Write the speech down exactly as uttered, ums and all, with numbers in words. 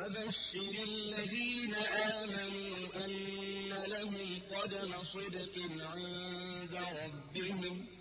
وبشر الذين آمنوا أن لهم قدم صدق عند ربهم